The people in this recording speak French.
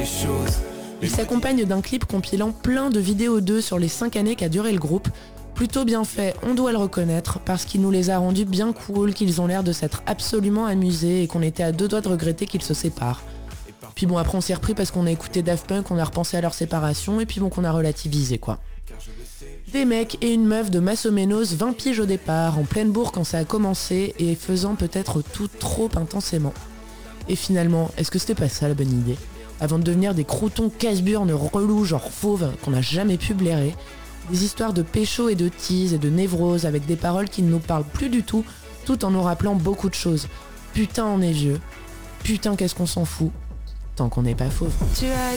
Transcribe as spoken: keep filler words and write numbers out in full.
choses. Il s'accompagne d'un clip compilant plein de vidéos d'eux sur les cinq années qu'a duré le groupe. Plutôt bien fait, on doit le reconnaître, parce qu'il nous les a rendus bien cool, qu'ils ont l'air de s'être absolument amusés et qu'on était à deux doigts de regretter qu'ils se séparent. Puis bon, après on s'est repris parce qu'on a écouté Daft Punk, on a repensé à leur séparation et puis bon qu'on a relativisé quoi. Des mecs et une meuf de Massoménos, vingt piges au départ, en pleine bourre quand ça a commencé et faisant peut-être tout trop intensément. Et finalement, est-ce que c'était pas ça la bonne idée ? Avant de devenir des croutons casse-burnes relous genre fauves qu'on n'a jamais pu blairer, des histoires de pécho et de tease et de névrose avec des paroles qui ne nous parlent plus du tout, tout en nous rappelant beaucoup de choses. Putain on est vieux, putain qu'est-ce qu'on s'en fout, tant qu'on n'est pas fauve. Tu as